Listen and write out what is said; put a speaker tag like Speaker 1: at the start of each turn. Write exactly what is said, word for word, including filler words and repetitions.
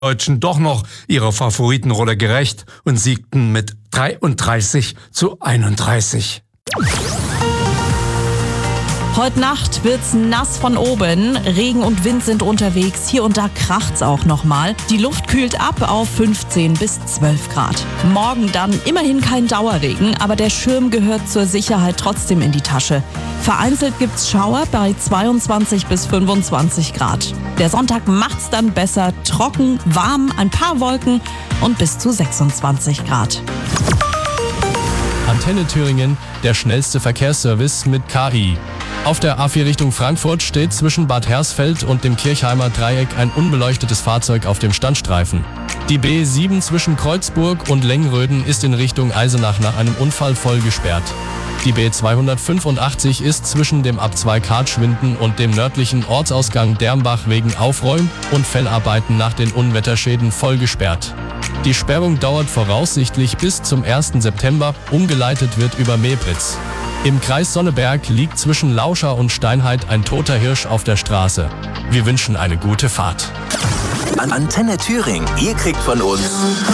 Speaker 1: Deutschen doch noch ihrer Favoritenrolle gerecht und siegten mit dreiunddreißig zu einunddreißig.
Speaker 2: Heute Nacht wird's nass von oben. Regen und Wind sind unterwegs. Hier und da kracht's auch nochmal. Die Luft kühlt ab auf fünfzehn bis zwölf Grad. Morgen dann immerhin kein Dauerregen, aber der Schirm gehört zur Sicherheit trotzdem in die Tasche. Vereinzelt gibt's Schauer bei zweiundzwanzig bis fünfundzwanzig Grad. Der Sonntag macht's dann besser. Trocken, warm, ein paar Wolken und bis zu sechsundzwanzig Grad.
Speaker 3: Antenne Thüringen, der schnellste Verkehrsservice mit K I. Auf der A vier Richtung Frankfurt steht zwischen Bad Hersfeld und dem Kirchheimer Dreieck ein unbeleuchtetes Fahrzeug auf dem Standstreifen. Die B sieben zwischen Kreuzburg und Lengröden ist in Richtung Eisenach nach einem Unfall voll gesperrt. Die B zweihundertfünfundachtzig ist zwischen dem Ab zwei Kartschwinden und dem nördlichen Ortsausgang Dermbach wegen Aufräum- und Fellarbeiten nach den Unwetterschäden voll gesperrt. Die Sperrung dauert voraussichtlich bis zum ersten September, umgeleitet wird über Mebritz. Im Kreis Sonneberg liegt zwischen Lauscha und Steinheit ein toter Hirsch auf der Straße. Wir wünschen eine gute Fahrt.
Speaker 4: Antenne Thüringen, ihr kriegt von uns